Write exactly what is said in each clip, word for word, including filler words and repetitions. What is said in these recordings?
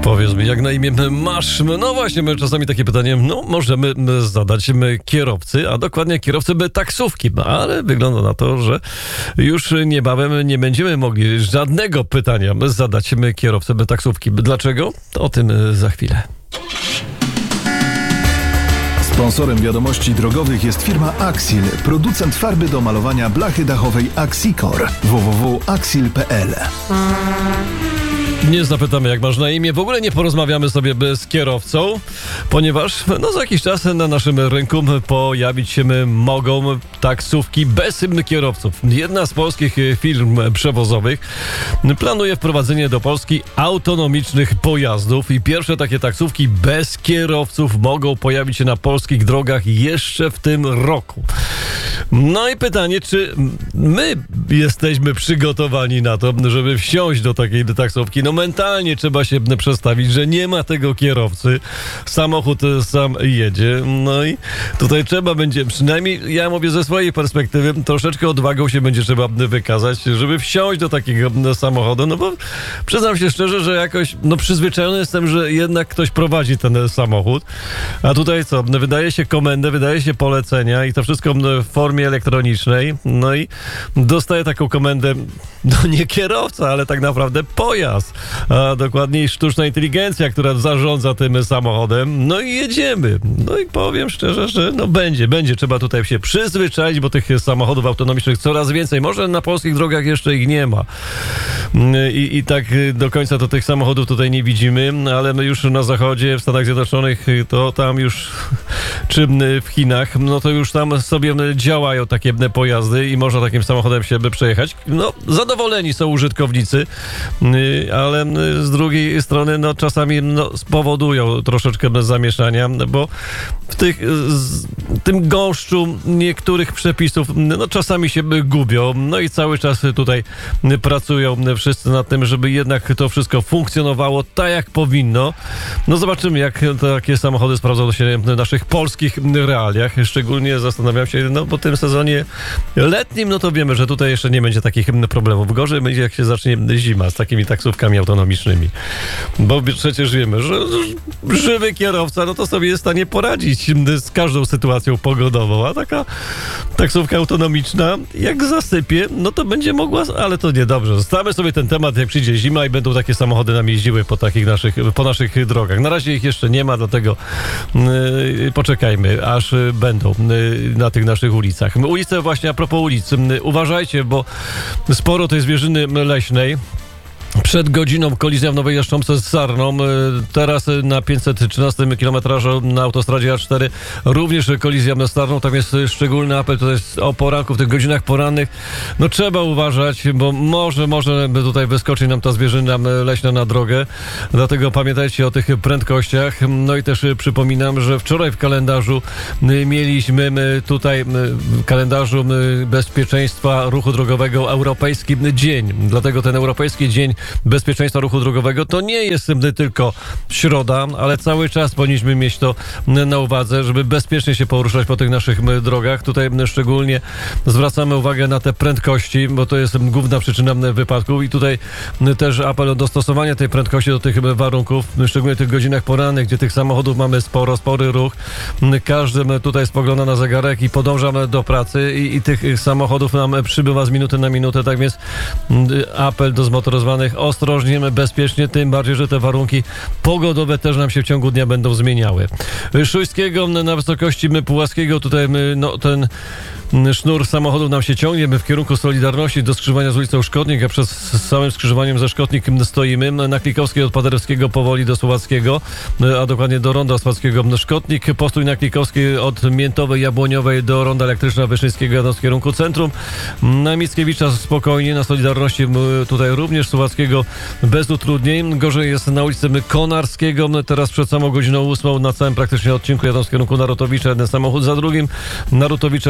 Powiedz mi, jak na imię masz? No właśnie, my czasami takie pytanie no, możemy zadać my kierowcy, a dokładnie kierowcy by taksówki, ale wygląda na to, że już niebawem nie będziemy mogli żadnego pytania zadać my kierowcy by taksówki. Dlaczego? To o tym za chwilę. Sponsorem wiadomości drogowych jest firma Axil, producent farby do malowania blachy dachowej Axicor. w w w kropka axil kropka p l. Nie zapytamy, jak masz na imię. W ogóle nie porozmawiamy sobie z kierowcą, ponieważ no, za jakiś czas na naszym rynku pojawić się mogą taksówki bez kierowców. Jedna z polskich firm przewozowych planuje wprowadzenie do Polski autonomicznych pojazdów i pierwsze takie taksówki bez kierowców mogą pojawić się na polskich drogach jeszcze w tym roku. No i pytanie, czy my jesteśmy przygotowani na to, żeby wsiąść do takiej taksówki? No mentalnie trzeba się przestawić, że nie ma tego kierowcy, samochód sam jedzie, no i tutaj trzeba będzie, przynajmniej ja mówię ze swojej perspektywy, troszeczkę odwagą się będzie trzeba wykazać, żeby wsiąść do takiego samochodu, no bo przyznam się szczerze, że jakoś no przyzwyczajony jestem, że jednak ktoś prowadzi ten samochód, a tutaj co, wydaje się komendę, wydaje się polecenia i to wszystko w formie elektronicznej, no i dostaję taką komendę, no nie kierowca, ale tak naprawdę pojazd, a dokładniej sztuczna inteligencja, która zarządza tym samochodem, no i jedziemy. No i powiem szczerze, że no będzie, będzie, trzeba tutaj się przyzwyczaić, bo tych samochodów autonomicznych coraz więcej, może na polskich drogach jeszcze ich nie ma. I, i tak do końca to tych samochodów tutaj nie widzimy, ale my już na zachodzie, w Stanach Zjednoczonych, to tam już, czy w Chinach, no to już tam sobie działają takie pojazdy i można takim samochodem się by przejechać. No, zadowoleni są użytkownicy, ale z drugiej strony no, czasami no, spowodują troszeczkę zamieszania, bo w tych, z, tym gąszczu niektórych przepisów no, czasami się gubią, no i cały czas tutaj pracują wszyscy nad tym, żeby jednak to wszystko funkcjonowało tak, jak powinno. No zobaczymy, jak takie samochody sprawdzą się w naszych polskich realiach. Szczególnie zastanawiam się, no po tym sezonie letnim, no to wiemy, że tutaj jeszcze nie będzie takich problemów. Gorzej będzie, jak się zacznie zima z takimi taksówkami autonomicznymi. Bo przecież wiemy, że żywy kierowca, no to sobie jest w stanie poradzić z każdą sytuacją pogodową, a taka taksówka autonomiczna, jak zasypie, no to będzie mogła, ale to niedobrze. Zostawmy sobie ten temat, jak przyjdzie zima i będą takie samochody nam jeździły po takich naszych, po naszych drogach. Na razie ich jeszcze nie ma, dlatego yy, poczekajmy, aż będą yy, na tych naszych ulicach. Ulice właśnie, a propos ulic, yy, uważajcie, bo sporo tej zwierzyny leśnej. Przed godziną kolizja w Nowej Jastrzębce z Sarną. Teraz na pięćset trzynastym kilometrażu na autostradzie A cztery również kolizja z Sarną. Tam jest szczególny apel, to jest o poranku, w tych godzinach porannych. No trzeba uważać, bo może, może tutaj wyskoczy nam ta zwierzyna leśna na drogę. Dlatego pamiętajcie o tych prędkościach. No i też przypominam, że wczoraj w kalendarzu mieliśmy tutaj w kalendarzu bezpieczeństwa ruchu drogowego Europejski Dzień. Dlatego ten Europejski Dzień Bezpieczeństwa Ruchu Drogowego to nie jest tylko środa, ale cały czas powinniśmy mieć to na uwadze, żeby bezpiecznie się poruszać po tych naszych drogach. Tutaj szczególnie zwracamy uwagę na te prędkości, bo to jest główna przyczyna wypadków i tutaj też apel o dostosowanie tej prędkości do tych warunków, szczególnie w tych godzinach porannych, gdzie tych samochodów mamy sporo, spory ruch. Każdy tutaj spogląda na zegarek i podążamy do pracy i, i tych samochodów nam przybywa z minuty na minutę, tak więc apel do zmotoryzowanych ostrożnie, bezpiecznie, tym bardziej, że te warunki pogodowe też nam się w ciągu dnia będą zmieniały. Szujskiego na wysokości Pułaskiego, tutaj no, ten sznur samochodów nam się ciągnie, my w kierunku Solidarności do skrzyżowania z ulicą Szkotnik, a przed samym skrzyżowaniem ze Szkotnik stoimy. Na Klikowskiej od Paderewskiego powoli do Słowackiego, a dokładnie do ronda Słowackiego Szkotnik. Postój na Klikowskiej od Miętowej Jabłoniowej do ronda Elektryczna Wyszyńskiego jadąc w kierunku centrum. Na Mickiewicza spokojnie, na Solidarności tutaj również Słowackiego bez utrudnień. Gorzej jest na ulicy Konarskiego, teraz przed samą godziną ósmą na całym praktycznie odcinku jadąc w kierunku Narutowicza, jeden samochód za drugim. Narutowicza już tutaj w okolicy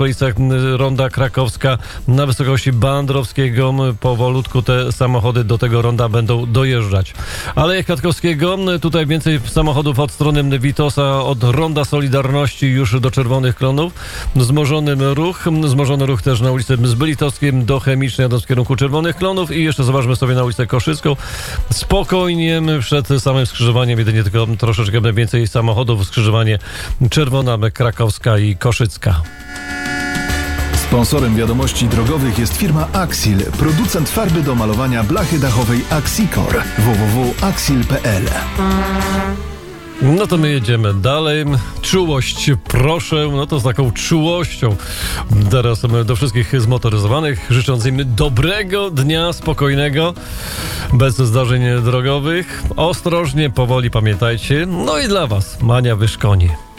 okolicach ronda Krakowska, na wysokości Bandrowskiego. Powolutku te samochody do tego ronda będą dojeżdżać. Aleję Kwiatkowskiego, tutaj więcej samochodów od strony Witosa, od ronda Solidarności już do Czerwonych Klonów. Wzmożony ruch, wzmożony ruch też na ulicy Zbylitowskiej do Chemicznej, jadąc w kierunku Czerwonych Klonów i jeszcze zobaczmy sobie na ulicę Koszycką. Spokojnie przed samym skrzyżowaniem, jedynie tylko troszeczkę więcej samochodów, skrzyżowanie Czerwona, Krakowska i Koszycka. Sponsorem wiadomości drogowych jest firma Axil, producent farby do malowania blachy dachowej Axicor. w w w kropka axil kropka p l. No to my jedziemy dalej. Czułość, proszę, no to z taką czułością. Teraz do wszystkich zmotoryzowanych, życząc im dobrego dnia, spokojnego, bez zdarzeń drogowych. Ostrożnie, powoli, pamiętajcie. No i dla was Mania Wyszkoni.